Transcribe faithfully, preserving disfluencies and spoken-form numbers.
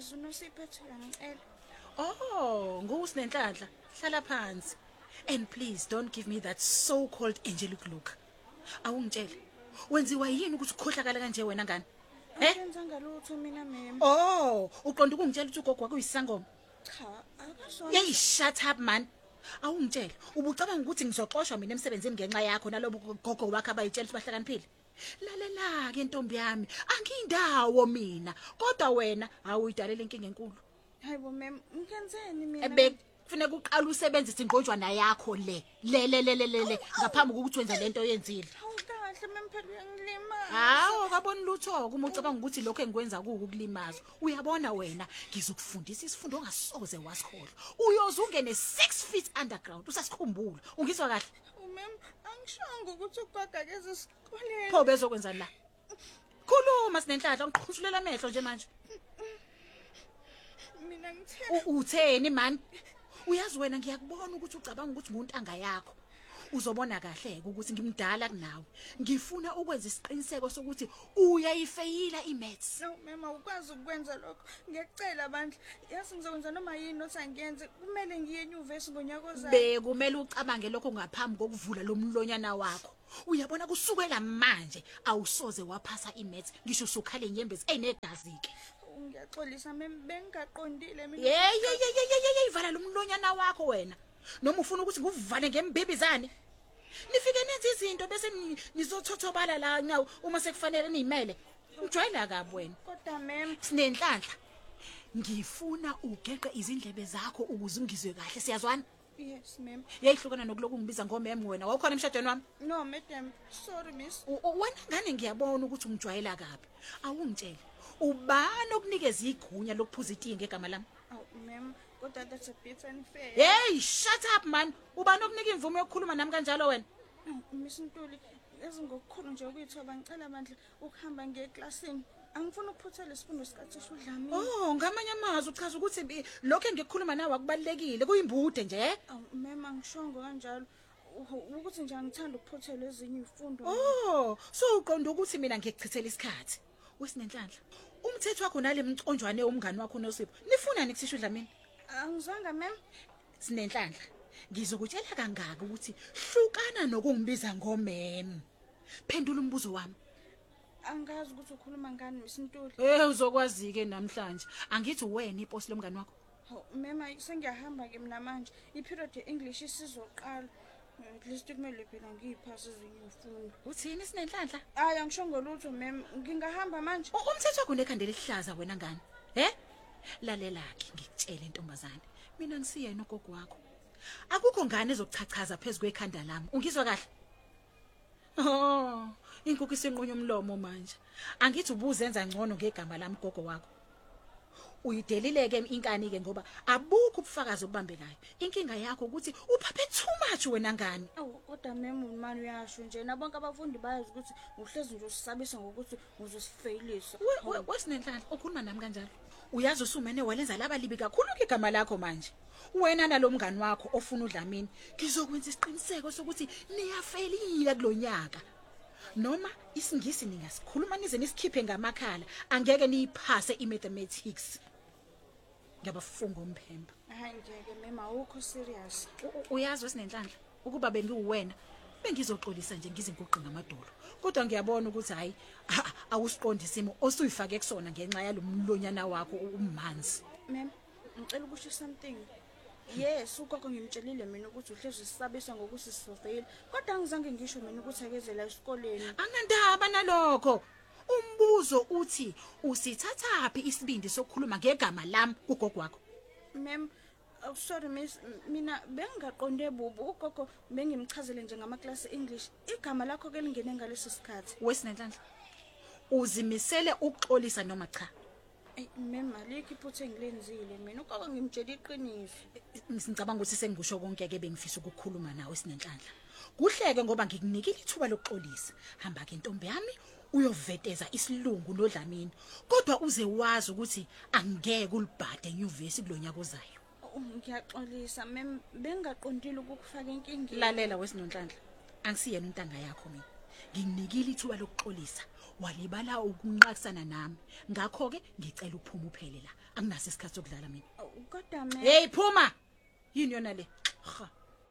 please unosiphethe ngicela. Oh, ngusinenhlanhla. Hlala phansi. And please don't give me that so-called angelic look. Awungitshela. Wenziwa yini ukuthi ukhohlakala kanje wena ngani? Eh? Ngenza ngalutho mina mem. Oh, uqonda ukungitshela ukuthi ugogo wakho uyisangoma. Cha, akasho. Hey, shut up man. Awungitshela. Ubucabanga ukuthi ngizoxoshwa mina emsebenzini ngenxa yakho nalobo gogo wakho abayitshela ukuthi bahlakaniphile. Lalela ke ntombi yami, angiyindawo mina, kodwa wena awuyidalela inkinga enkulu. Hayibo mem, ngenzeni mina? Ebe kufanele uqala usebenzise ingqonjwana yakho le. Le le le le le ngaphambi kokuthi wenza lento oyenzile. Awukahle mem phela uyangilima. Hawo kabona lutho uma ucabanga ukuthi lokho engikwenza kuku kulimaza. Uyabona wena ngizokufundisa isifundo ongasoze wasikhola. Uyozungene six feet underground usasikhumbula. Ungizwa kahle? Mem, angishongo ukuthi ugoga ke esikoleni. Pho bezokwenza la. Khuluma sinenhlanhla ngiqhushulela amehlo nje manje. Mina ngithe Utheni man? Uyazi wena ngiyakubona ukuthi ucabanga ukuthi nguntanga yakho. Uzobona kahle ukuthi ngimdala kunawe. Ngifuna ukwenza isiqiniseko sokuthi uyayifeyila imaths. no mema ukwazi ukwenza lokho. Ngiyacela bandla. Yazi ngizokwenza noma yini othi angiyenze. Kumele ngiye enyuvesi ngonyaka ozayo. Bekumele ucabange lokho ngaphambi kokuvula lo mlonyana wakho. Uyabona kusukela manje awusoze waphasa imaths ngisho usukhale inyembezi eyinegazi ke. Ngiyaxolisa mem bengaqondile mina. Hey hey hey hey hey vala lo mlonyana wakho wena. Noma ufuna ukuthi nguvale ngembibizane. Nifike nenze izinto bese nizothothobala la nyawo uma sekufanele nizimele. Ujwayela kabi wena. Kodwa mem Sinenhlanhla. Ngifuna ugeqe izindlebe zakho ukuze ungizwe kahle siyazwana? yes mem. Yayihlukana nokuloku ngibiza ngomem wena. Wawukhona emshadweni wami? No madam, sorry miss. Wena ngane ngiyabona ukuthi ungijwayela kabi. Awungitshela. Ubani okunikeza igunya lokuphuza iti ngegama lami? Oh mem, kodwa that's a bit unfair. Hey, shut up man. Ubani okunika imvume yokukhuluma nami kanjalo wena? Miss Ntuli, ezingokukhulu nje ukuyithoba ngicela amandla ukuhamba ngiye eklasini. Angifuni ukuphuthela isifundo sikaThisha uDlamini. Oh, ngamanye amazwi uchaza ukuthi lokho engikhuluma nawe akubalekile, kuyimbude nje. Oh, mema ngishongo kanjalo. Ukuthi nje angithanda ukuphuthela ezinye izifundo. Oh, so uqonda ukuthi mina ngikuchithela isikhathi. Wesinenhlanhla. Umthetho wakho nale mconjwane womngani wakho noSipho. Nifuna nikuthisha uDlamini? Angizwanga mem. Sinenhlanhla. Ngizokutshela kangaka ukuthi hlukana nokungibiza ngomem. Phendula umbuzo wami. Angazi ukuthi ukhuluma ngani Miss Ntuli. Eh uzokwazi ke namhlanje. Angithi wena iposi lomngani wakho. Oh, mema sengiyahamba ke mina manje. I-period ye-English isizoqala. At least kumele phela ngiyiphase ezinye izifundo. Uthini Sinenhlanhla? Hayi angishongo lutho mem. Ngingahamba manje. Umthetho wakho nekhandela elihlaza wena ngani? He? Lalela ke ngikutshela intombazane. Mina ngisiyena ugogo wakho. Akukho ngane ezokuchachaza phezulu kwekhanda lami. Ungizwa kahle? Oh, inkukhu isenqunya umlomo manje. Angithi ubuzenza ngcono ngegama lami gogo wakho. Uyidelileke inkani ke ngoba abukho ubufakazi obambekayo. Inkinga yakho ukuthi uphaphe too much wena ngani. Awu kodwa mem umani uyasho nje nabonke abafundi bayazi ukuthi uhlezi nje usisabisa ngokuthi uzosifailisa. Wesinenhlanhla ukhuluma nami kanjalo. Uyazi usumene walenza laba libi kakhulu igama lakho manje. Wena nalomngani wakho ofuna uDlamini ngizokwenza isiqiniseko sokuthi niyafelile kulonyaka. Noma isingisi ningasikhuluma nize nisikhiphe ngamakhala angeke niyiphase imathematics. Ngiyabafunga umphemba. Hayi nje ke mema awukho serious. Uyazi Wesinenhlanhla ukuba bengiwena bengizoxolisa nje ngizinguqi ngamadolo. Kodwa ngiyabona ukuthi hayi awusiqondi isimo osuyifake kusona ngenxa yalomlonyana wakho umanzi. Mem, ngicela ukusho something. Yes, ugogo ngimtshelile mina ukuthi uhlezi usisabisa ngokuthi sizofail. Kodwa angizange ngisho mina ukuthi akezela esikoleni. Angendaba nalokho. Umbuzo uthi usithathaphi isibindi sokukhuluma ngegama lami kugogo wakho? Mem, oh, sorry miss, mina bengaqonde bubu ugogo bengimchazele nje ngama class English. Igama lakho ke lingene ngalesi sikhathi. Wesinenhlanhla. Uzimisele ukuxolisa noma cha? Ey mem alikho iphuthe ngilenzile mina ugogo ngimtshela iqiniso. Ngicabanga ukuthi sengisho konke ke bengifisa ukukhuluma nawe Sinenhlanhla. Kuhleke ngoba ngikunikile ithuba lokuxolisa. Hamba ke ntombi yami uyoveteza isilungu noDlamini. Kodwa uze wazi ukuthi angeke ulibhade enyuvesi kulonyaka ozayo. Ngiyaxolisa mem bengaqondile ukukufaka enkingeni. Lalela Wesinenhlanhla. Angisiyena untanga yakho mina. Ngikunikile ithuba lokuxolisa. walibala ukunqakisana nami ngakho ke ngicela uphuma uphele la anginaso isikhathi sokudlala mina Kodwa me hey phuma yini yona le ha